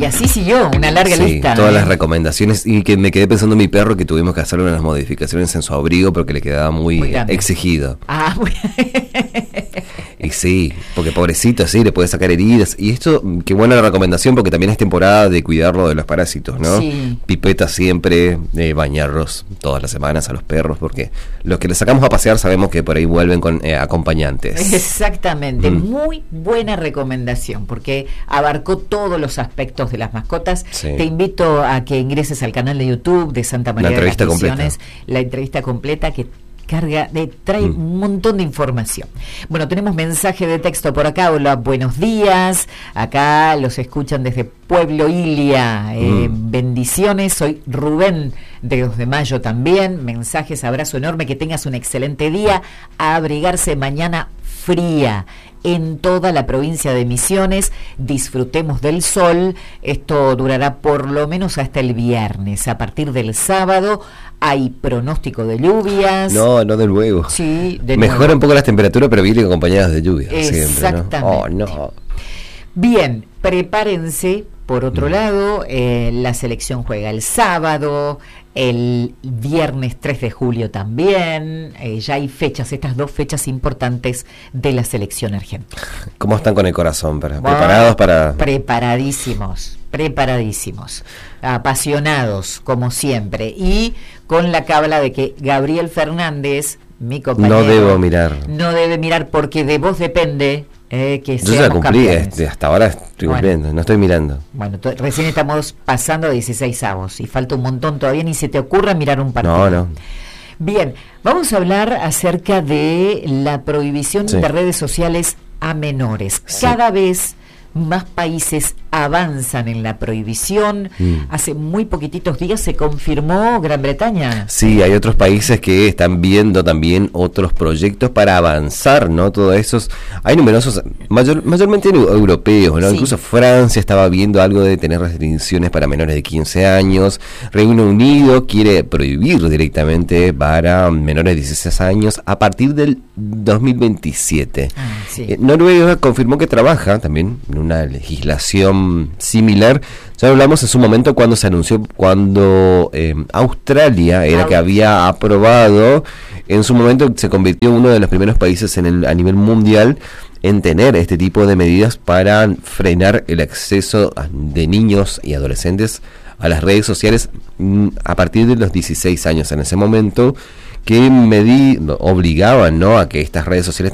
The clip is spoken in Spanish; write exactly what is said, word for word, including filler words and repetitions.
Y así siguió, una larga sí, lista. Todas ¿eh? las recomendaciones, y que me quedé pensando en mi perro, que tuvimos que hacer unas modificaciones en su abrigo porque le quedaba muy, muy exigido. Ah, muy Y sí, porque pobrecito, sí, le puede sacar heridas. Y esto, qué buena la recomendación, porque también es temporada de cuidarlo de los parásitos, ¿no? Sí. Pipeta siempre, eh, bañarlos todas las semanas a los perros, porque los que les sacamos a pasear sabemos que por ahí vuelven con eh, acompañantes. Exactamente, Mm. muy buena recomendación, porque abarcó todos los aspectos de las mascotas. Sí. Te invito a que ingreses al canal de YouTube de Santa María La de las entrevista Misiones, completa. la entrevista completa que carga de, trae Mm. un montón de información. Bueno, tenemos mensaje de texto por acá. Hola, buenos días. Acá los escuchan desde Pueblo Ilia. Eh, Mm. Bendiciones. Soy Rubén de dos de mayo también. Mensajes, abrazo enorme. Que tengas un excelente día. A abrigarse, mañana fría en toda la provincia de Misiones. Disfrutemos del sol. Esto durará por lo menos hasta el viernes. A partir del sábado hay pronóstico de lluvias. No, no de luego. Sí, de Mejora nuevo. un poco las temperaturas, pero vienen acompañadas de lluvia. Exactamente. Siempre, ¿no? Oh, no. Bien, prepárense. Por otro Mm. lado, eh, la selección juega el sábado, el viernes tres de julio también. Eh, ya hay fechas, estas dos fechas importantes de la selección argentina. ¿Cómo están con el corazón? Para, Bueno, ¿Preparados para...? Preparadísimos, preparadísimos, apasionados como siempre, y con la cabla de que Gabriel Fernández, mi compañero, No debo mirar. no debe mirar porque de vos depende eh, que Yo ya seamos cumplí, campeones. este, hasta ahora estoy Bueno. cumpliendo, no estoy mirando. Bueno, to- recién estamos pasando a dieciséis avos y falta un montón todavía, ni se te ocurra mirar un partido. No, no. Bien, vamos a hablar acerca de la prohibición Sí. de redes sociales a menores. Sí. Cada vez más países avanzan en la prohibición. Mm. Hace muy poquititos días se confirmó Gran Bretaña. Sí, hay otros países que están viendo también otros proyectos para avanzar, ¿no? Todos esos, hay numerosos, mayor, mayormente eu- europeos, ¿no? Sí. Incluso Francia estaba viendo algo de tener restricciones para menores de quince años. Reino Unido quiere prohibir directamente para menores de dieciséis años a partir del dos mil veintisiete. Ah, sí. Eh, Noruega confirmó que trabaja también en una legislación similar. Ya hablamos en su momento cuando se anunció, cuando eh, Australia era Au- que había aprobado, en su momento se convirtió en uno de los primeros países en el, a nivel mundial en tener este tipo de medidas para frenar el acceso a- de niños y adolescentes a las redes sociales mm, a partir de los dieciséis años. En ese momento que medí, obligaban, ¿no?, a que estas redes sociales